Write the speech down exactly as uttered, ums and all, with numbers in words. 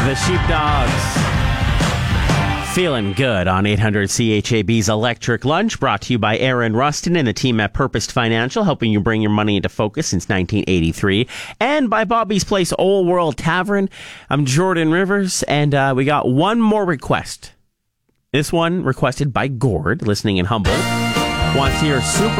The Sheepdogs. Feeling good on eight hundred C H A B's Electric Lunch, brought to you by Aaron Rustin and the team at Purposed Financial, helping you bring your money into focus since nineteen eighty-three, and by Bobby's Place Old World Tavern. I'm Jordan Rivers, and uh, we got one more request. This one requested by Gord, listening in Humboldt, wants to hear super